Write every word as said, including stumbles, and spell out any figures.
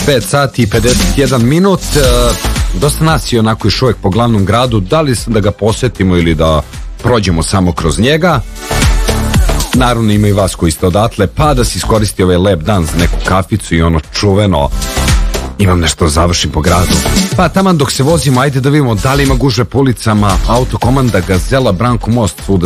pet sati i pedeset jedan minut. Dosta nas je onako još uvijek po glavnom gradu. Da li da ga posetimo ili da prođemo samo kroz njega? Naravno ima i vas koji ste odatle, pa da se iskoristi ovaj lep dan za neku kaficu i ono čuveno imam nešto da završim po gradu. Pa taman dok se vozimo, ajde da vidimo da li ima gužve po ulicama. Autokomanda, Gazela, Branko Most, svuda